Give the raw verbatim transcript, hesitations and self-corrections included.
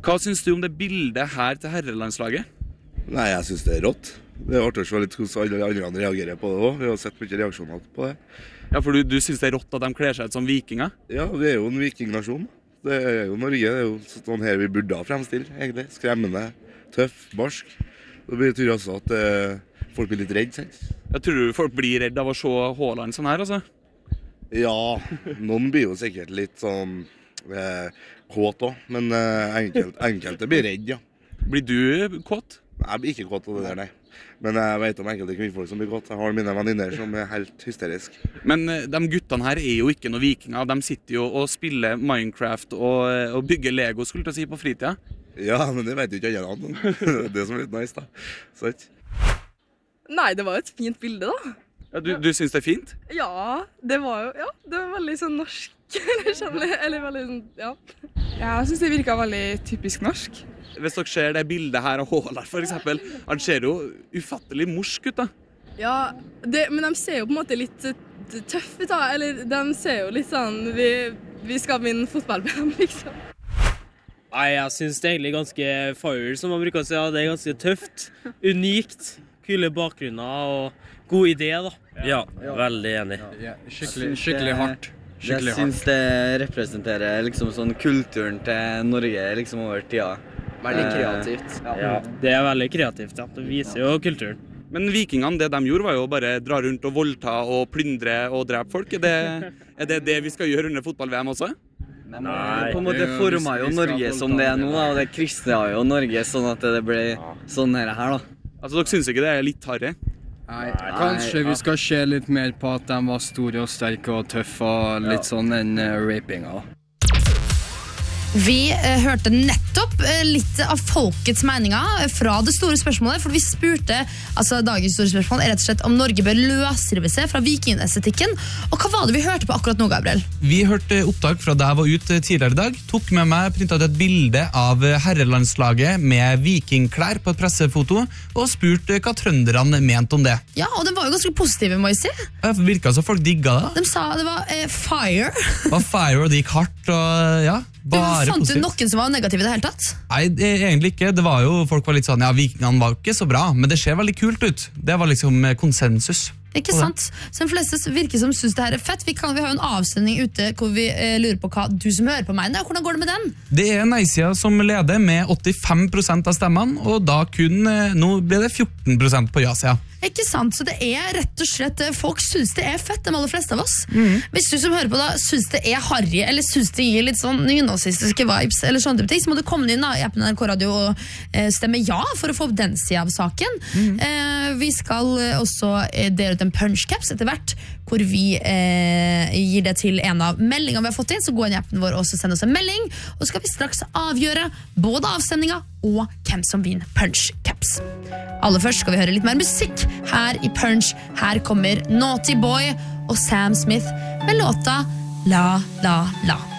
Hva synes du om det bildet her til herrelandslaget? Nei, jeg synes det er rått. Det er artig å se litt hvordan alle andre reagerer på det også. Vi har sett mye reaksjoner på det. Ja, for du, du synes det er rått at de kler seg ut som vikinger? Ja, vi er jo en vikingnasjon. Det er jo Norge, det er jo sånn her vi burde ha fremstilt, egentlig. Skremmende, tøff, barsk. Det betyr altså at eh, folk blir litt redd, sant? Jeg tror du folk blir redd av å se Haaland sånn her, altså? Ja, noen blir jo sikkert litt sånn eh, kåt også, men eh, enkelt, enkelte blir redd, ja. Blir du kåt? Nei, jeg blir ikke kåt av det der, nei. Men jeg vet om enkelte kvinnfolk som blir kåt. Jeg har mine venninner som er helt hysterisk. Men eh, de guttene her er jo ikke noen vikinger. De sitter jo og spiller Minecraft og, og bygger Lego, skulle jeg si, på fritida. Ja, men det vet jo ikke alle andre. Det er det som er litt nice, da. Sant? Nei, det var et fint bilde, da. Ja, du, du synes det er fint? Ja, det var jo, ja, det var veldig sånn norsk, eller, eller veldig sånn, ja. Jeg synes det virket veldig typisk norsk. Hvis dere ser det bildet her av Haaland, for eksempel, han ser jo ufattelig morsk ut, da. Ja, det, men de ser jo på en måte litt tøffe ut, da, eller de ser jo litt sånn, vi, vi skal vinne fotball med dem, liksom. Nei, jeg synes det er egentlig ganske fire, som man bruker å si. Ja, det er ganske tøft, unikt, kule bakgrunner og god idé, da. Ja, veldig enig. Ja, skikkelig, skikkelig hardt. Skikkelig jeg synes det representerer liksom sånn kulturen til Norge liksom over tida. Veldig kreativt. Ja. Ja, det er veldig kreativt, ja. Det viser jo kulturen. Men vikingene, det de gjorde var jo bare dra rundt og voldta og plyndre og drepe folk. Er det er det, det vi skal gjøre under fotball-V M også? Nei. På en måte former jo Norge som det er nå, da, og det kristne har jo Norge sånn at det ble sånn her, da. Altså, dere synes ikke det er litt harry? Nei, kanskje vi skal se litt mer på at de var store og sterke og tøffe og litt sånn enn uh, rapinga. Vi eh, hørte nettopp eh, litt av folkets meninger fra det store spørsmålet, for vi spurte, altså dagens store spørsmål er rett og slett om Norge bør løsrive seg fra vikingesestetikken. Og hva var det vi hørte på akkurat nå, Gabriel? Vi hørte opptak fra da jeg var ute tidligere i dag, tok med meg, printet ut et bilde av herrelandslaget med vikingklær på et pressefoto, og spurte hva trønderne mente om det. Ja, og de var jo ganske positive, må jeg si. Det virket som folk digget det. De sa det var eh, fire. Det var fire, og det gikk hardt, og ja... Bare fant du noen som var negative i det hele tatt? Nei, det, egentlig ikke. Det var jo, folk var litt sånn, ja, vikingene var ikke så bra, men det ser veldig kult ut. Det var liksom konsensus. Ikke sant? Så de fleste virker som synes det her er fett. Vi, kan, vi har jo en avsending ute hvor vi eh, lurer på hva du som hører på meg. Hvordan går det med den? Det er nei-sida som leder med åttifem prosent av stemmene, og da kun, nå ble det fjorten prosent på ja-sida. Ikke sant? Så det er rett og slett, folk synes det er fett, de aller fleste av oss. Mm. Hvis du som hører på da synes det er harry, eller synes det gir litt sånn nynazistiske vibes, eller sånne type ting, så må du komme inn i appen N R K Radio og eh, stemme ja for å få opp den siden av saken. Mm. Eh, vi skal også eh, dele ut en punchcaps etter hvert, hvor vi eh, gir det til en av meldingene vi har fått inn, så gå inn i appen vår og send oss en melding, og så skal vi straks avgjøre både avsendinga og hvem som vinner punchcaps. Aller først skal vi høre litt mer musikk her i Punch. Her kommer Naughty Boy og Sam Smith med låta La La La.